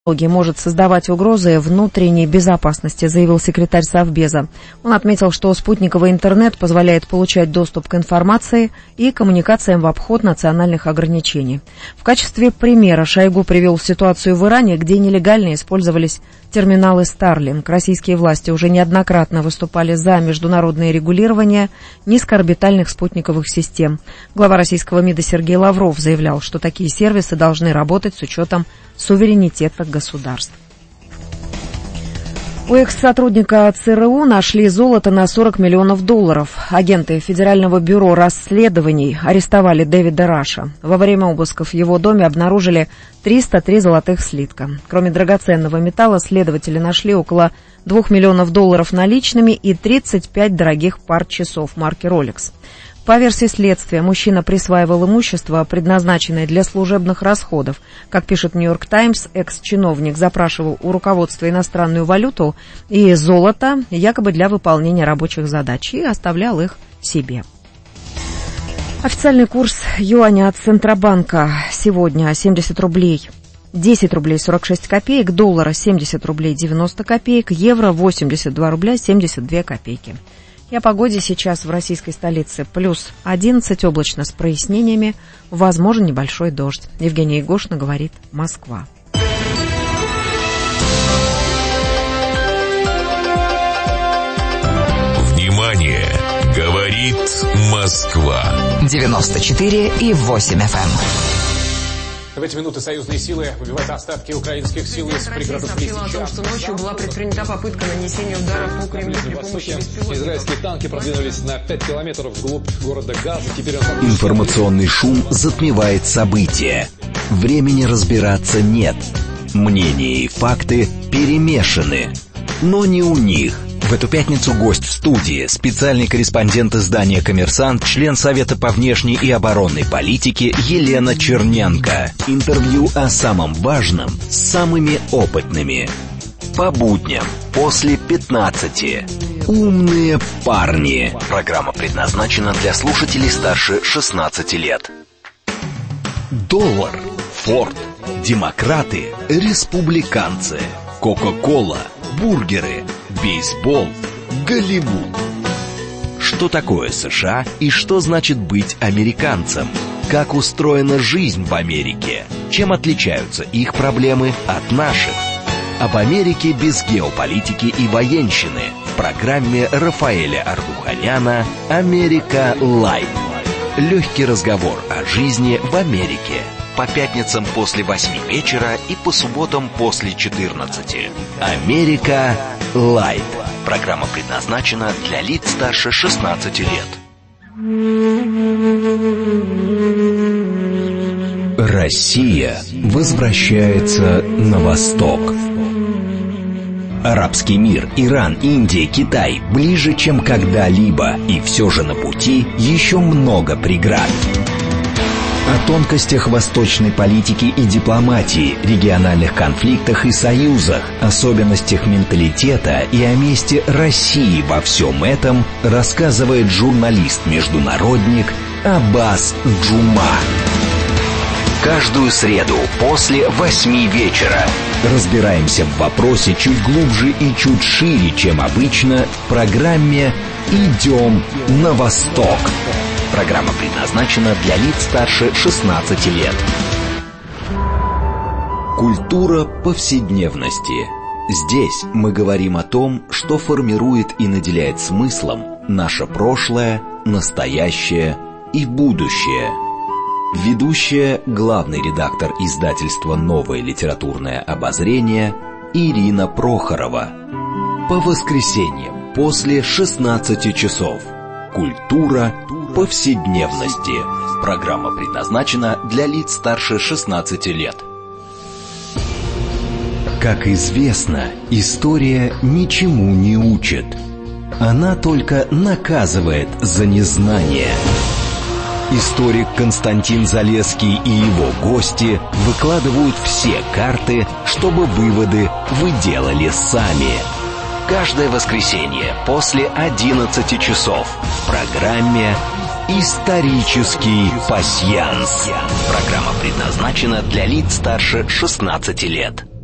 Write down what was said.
может создавать угрозы внутренней безопасности, заявил секретарь Совбеза. Он отметил, что спутниковый интернет позволяет получать доступ к информации и коммуникациям в обход национальных ограничений. В качестве примера Шойгу привел ситуацию в Иране, где нелегально использовались терминалы Starlink. Российские власти уже неоднократно выступали за международное регулирование низкоорбитальных спутниковых систем. Глава российского МИДа Сергей Лавров заявлял, что такие сервисы должны работать с учетом суверенитета государств. У экс-сотрудника ЦРУ нашли золото на $40 миллионов. Агенты Федерального бюро расследований арестовали Дэвида Раша. Во время обысков в его доме обнаружили 303 золотых слитка. Кроме драгоценного металла, следователи нашли около $2 миллионов наличными и 35 дорогих пар часов марки Rolex. По версии следствия, мужчина присваивал имущество, предназначенное для служебных расходов. Как пишет «Нью-Йорк Таймс», экс-чиновник запрашивал у руководства иностранную валюту и золото, якобы для выполнения рабочих задач, и оставлял их себе. Официальный курс юаня от Центробанка сегодня 70 рублей. 10 рублей 46 копеек, доллара 70 рублей 90 копеек, евро 82 рубля 72 копейки. И о погоде сейчас в российской столице. Плюс 11, облачно с прояснениями, возможен небольшой дождь. Евгения Егошина говорит, Москва. Внимание! Говорит Москва. 94,8 FM. В эти минуты союзные силы выбивают остатки украинских сил из пригородов Лисичанска. Сообщила о том, что ночью была предпринята попытка нанесения удара по Кремлю при помощи беспилотников. Израильские танки продвинулись на 5 километров вглубь города Газа. Теперь информационный шум затмевает события. Времени разбираться нет. Мнения и факты перемешаны. Но не у них. В эту пятницу гость в студии, специальный корреспондент издания «Коммерсант», член Совета по внешней и оборонной политике Елена Черненко. Интервью о самом важном с самыми опытными. По будням после 15. Умные парни. Программа предназначена для слушателей старше 16 лет. Доллар, Форд, демократы, республиканцы, Кока-кола, бургеры, бейсбол, Голливуд. Что такое США и что значит быть американцем? Как устроена жизнь в Америке? Чем отличаются их проблемы от наших? Об Америке без геополитики и военщины в программе Рафаэля Ардуханяна «Америка Лайт». Легкий разговор о жизни в Америке. По пятницам после 8 вечера и по субботам после 14. «Америка Лайт». Программа предназначена для лиц старше 16 лет. Россия возвращается на восток. Арабский мир, Иран, Индия, Китай ближе, чем когда-либо, и все же на пути еще много преград. О тонкостях восточной политики и дипломатии, региональных конфликтах и союзах, особенностях менталитета и о месте России во всем этом рассказывает журналист-международник Аббас Джума. Каждую среду после 8 вечера разбираемся в вопросе чуть глубже и чуть шире, чем обычно, в программе «Идем на восток». Программа предназначена для лиц старше 16 лет. Культура повседневности. Здесь мы говорим о том, что формирует и наделяет смыслом наше прошлое, настоящее и будущее. Ведущая, главный редактор издательства «Новое литературное обозрение» Ирина Прохорова. По воскресеньям после 16 часов. Культура повседневности. Программа предназначена для лиц старше 16 лет. Как известно, история ничему не учит. Она только наказывает за незнание. Историк Константин Залесский и его гости выкладывают все карты, чтобы выводы вы делали сами. Каждое воскресенье после 11 часов в программе «Исторический пасьянс». Программа предназначена для лиц старше 16 лет.